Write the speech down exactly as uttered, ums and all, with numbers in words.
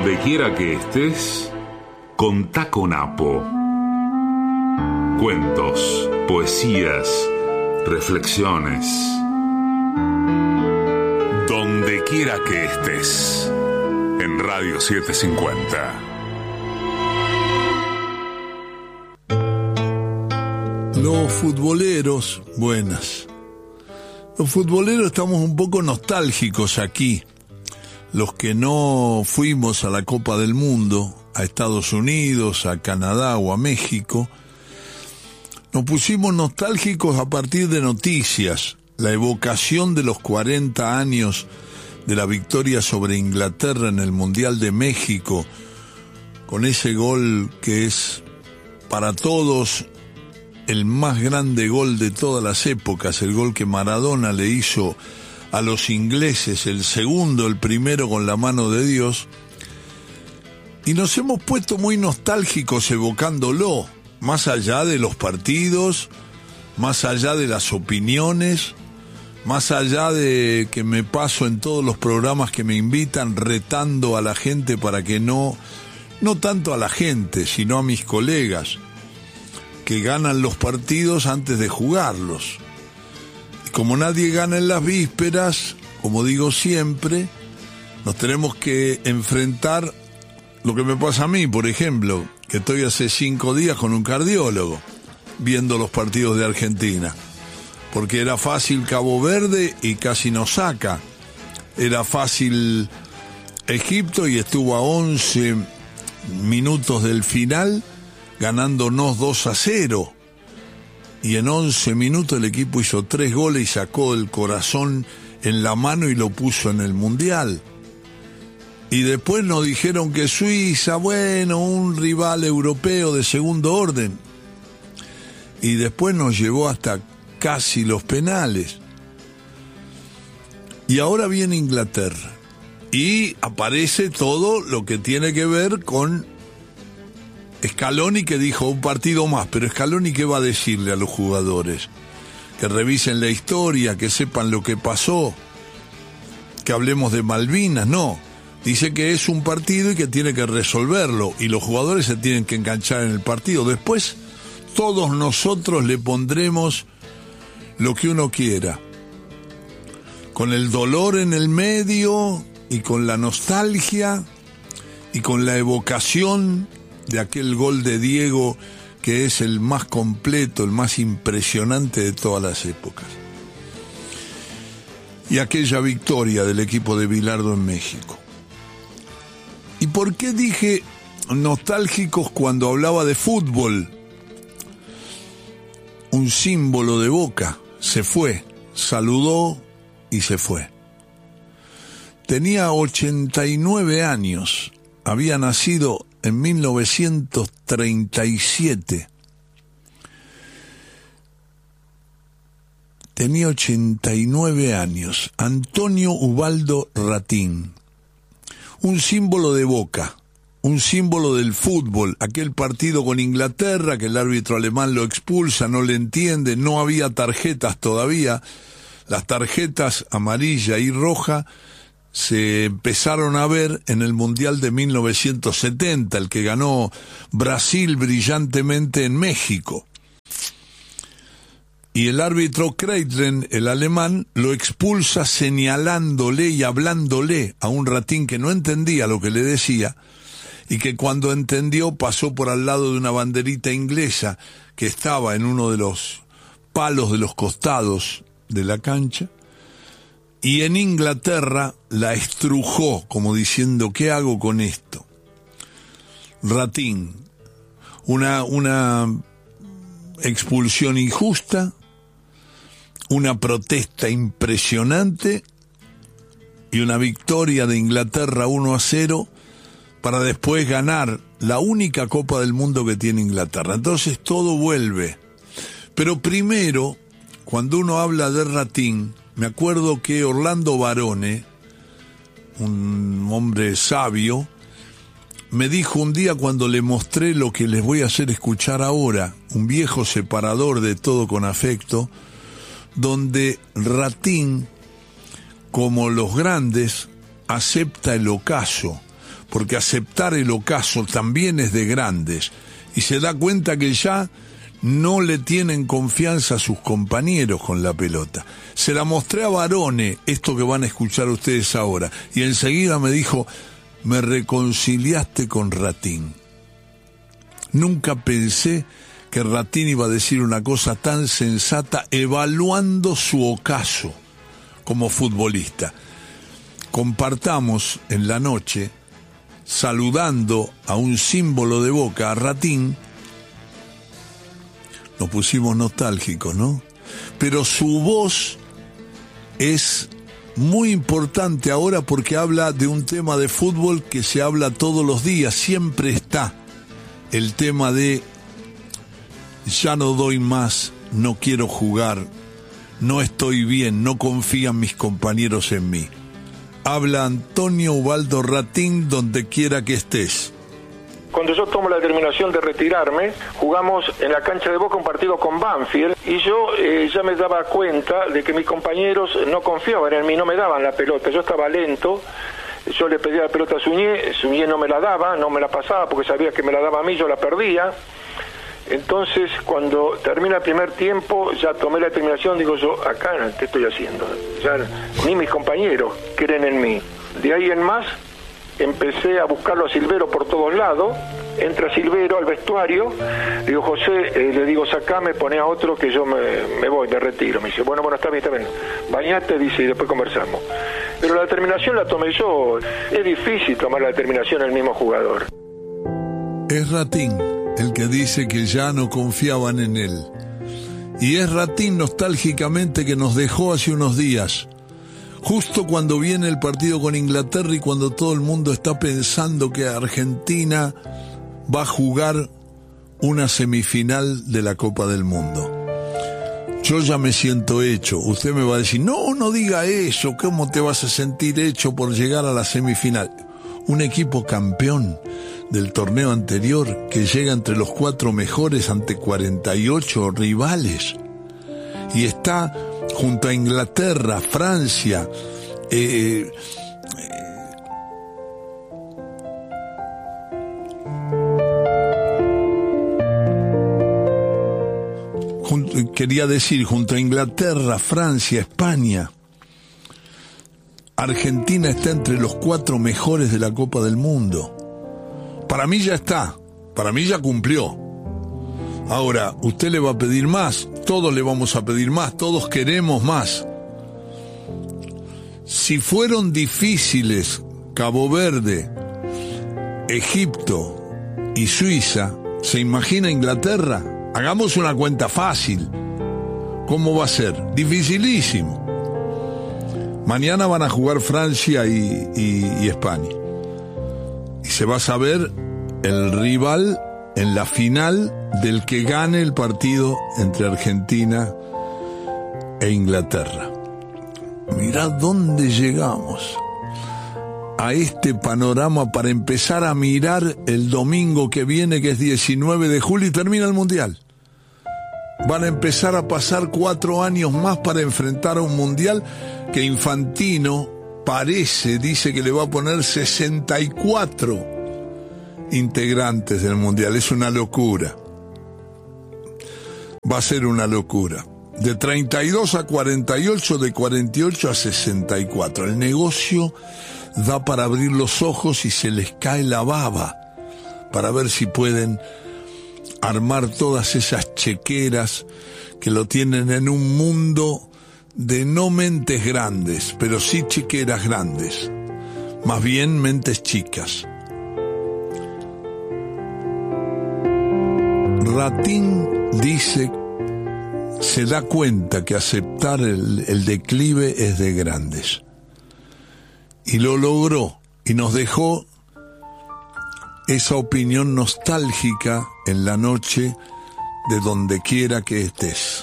Donde quiera que estés, contá con Apo. Cuentos, poesías, reflexiones. Donde quiera que estés, en Radio setecientos cincuenta. Los futboleros, buenas. Los futboleros estamos un poco nostálgicos aquí. Los que no fuimos a la Copa del Mundo, a Estados Unidos, a Canadá o a México, nos pusimos nostálgicos a partir de noticias, la evocación de los cuarenta años de la victoria sobre Inglaterra en el Mundial de México, con ese gol que es para todos el más grande gol de todas las épocas, el gol que Maradona le hizo a los ingleses, el segundo, el primero con la mano de Dios, y nos hemos puesto muy nostálgicos evocándolo, más allá de los partidos, más allá de las opiniones, más allá de que me paso en todos los programas que me invitan retando a la gente para que no, no tanto a la gente, sino a mis colegas, que ganan los partidos antes de jugarlos. Como nadie gana en las vísperas, como digo siempre, nos tenemos que enfrentar lo que me pasa a mí, por ejemplo, que estoy hace cinco días con un cardiólogo, viendo los partidos de Argentina, porque era fácil Cabo Verde y casi nos saca, era fácil Egipto y estuvo a once minutos del final, ganándonos dos a cero. Y en once minutos el equipo hizo tres goles y sacó el corazón en la mano y lo puso en el Mundial. Y después nos dijeron que Suiza, bueno, un rival europeo de segundo orden. Y después nos llevó hasta casi los penales. Y ahora viene Inglaterra. Y aparece todo lo que tiene que ver con Scaloni, que dijo un partido más, pero Scaloni, ¿qué va a decirle a los jugadores? Que revisen la historia, que sepan lo que pasó, que hablemos de Malvinas. No, dice que es un partido y que tiene que resolverlo, y los jugadores se tienen que enganchar en el partido. Después todos nosotros le pondremos lo que uno quiera, con el dolor en el medio y con la nostalgia y con la evocación de aquel gol de Diego, que es el más completo, el más impresionante de todas las épocas. Y aquella victoria del equipo de Bilardo en México. ¿Y por qué dije nostálgicos cuando hablaba de fútbol? Un símbolo de Boca se fue, saludó y se fue. Tenía ochenta y nueve años, había nacido en mil novecientos treinta y siete. Tenía ochenta y nueve años. Antonio Ubaldo Ratín. Un símbolo de Boca, un símbolo del fútbol. Aquel partido con Inglaterra, que el árbitro alemán lo expulsa, no le entiende, no había tarjetas todavía. Las tarjetas amarilla y roja se empezaron a ver en el Mundial de mil novecientos setenta, el que ganó Brasil brillantemente en México. Y el árbitro Kreitlen, el alemán, lo expulsa señalándole y hablándole a un Ratín que no entendía lo que le decía, y que cuando entendió pasó por al lado de una banderita inglesa que estaba en uno de los palos de los costados de la cancha, y en Inglaterra la estrujó, como diciendo, ¿qué hago con esto? Ratín, una, una expulsión injusta, una protesta impresionante y una victoria de Inglaterra uno a cero para después ganar la única Copa del Mundo que tiene Inglaterra. Entonces todo vuelve. Pero primero, cuando uno habla de Ratín, me acuerdo que Orlando Barone, un hombre sabio, me dijo un día cuando le mostré lo que les voy a hacer escuchar ahora, un viejo separador de Todo con Afecto, donde Ratín, como los grandes, acepta el ocaso, porque aceptar el ocaso también es de grandes, y se da cuenta que ya no le tienen confianza a sus compañeros con la pelota. Se la mostré a Barone, esto que van a escuchar ustedes ahora, y enseguida me dijo, me reconciliaste con Ratín. Nunca pensé que Ratín iba a decir una cosa tan sensata evaluando su ocaso como futbolista. Compartamos en la noche, saludando a un símbolo de Boca, a Ratín. Nos pusimos nostálgicos, ¿no? Pero su voz es muy importante ahora porque habla de un tema de fútbol que se habla todos los días, siempre está el tema de ya no doy más, no quiero jugar, no estoy bien, no confían mis compañeros en mí. Habla Antonio Ubaldo Ratín donde quiera que estés. Cuando yo tomo la determinación de retirarme, jugamos en la cancha de Boca un partido con Banfield y yo eh, ya me daba cuenta de que mis compañeros no confiaban en mí, no me daban la pelota, yo estaba lento, yo le pedía la pelota a Suñé, Suñé no me la daba, no me la pasaba porque sabía que me la daba a mí, yo la perdía. Entonces, cuando termina el primer tiempo, ya tomé la determinación, digo yo, acá, ¿qué estoy haciendo? Ya ni mis compañeros creen en mí. De ahí en más, empecé a buscarlo a Silvero por todos lados. Entra Silvero al vestuario, le digo, José, eh, le digo, sacame, poné a otro que yo me, me voy, me retiro. Me dice, bueno, bueno, está bien, está bien. Bañate, dice, y después conversamos. Pero la determinación la tomé yo. Es difícil tomar la determinación el mismo jugador. Es Ratín el que dice que ya no confiaban en él. Y es Ratín nostálgicamente que nos dejó hace unos días, justo cuando viene el partido con Inglaterra y cuando todo el mundo está pensando que Argentina va a jugar una semifinal de la Copa del Mundo. Yo ya me siento hecho. Usted me va a decir, no, no diga eso, ¿cómo te vas a sentir hecho por llegar a la semifinal? Un equipo campeón del torneo anterior que llega entre los cuatro mejores ante cuarenta y ocho rivales y está junto a Inglaterra, Francia, eh, junto, quería decir junto a Inglaterra, Francia, España. Argentina está entre los cuatro mejores de la Copa del Mundo. Para mí ya está, para mí ya cumplió. Ahora, usted le va a pedir más, todos le vamos a pedir más, todos queremos más. Si fueron difíciles Cabo Verde, Egipto y Suiza, ¿se imagina Inglaterra? Hagamos una cuenta fácil. ¿Cómo va a ser? Dificilísimo. Mañana van a jugar Francia y, y, y España. Y se va a saber el rival en la final del que gane el partido entre Argentina e Inglaterra. Mirá dónde llegamos a este panorama para empezar a mirar el domingo que viene, que es diecinueve de julio, y termina el Mundial. Van a empezar a pasar cuatro años más para enfrentar a un Mundial que Infantino parece, dice que le va a poner sesenta y cuatro integrantes del Mundial. Es una locura. Va a ser una locura. De treinta y dos a cuarenta y ocho, de cuarenta y ocho a sesenta y cuatro. El negocio da para abrir los ojos y se les cae la baba para ver si pueden armar todas esas chequeras que lo tienen en un mundo de no mentes grandes, pero sí chequeras grandes, más bien mentes chicas. Ratín dice, se da cuenta que aceptar el, el declive es de grandes. Y lo logró, y nos dejó esa opinión nostálgica en la noche de donde quiera que estés.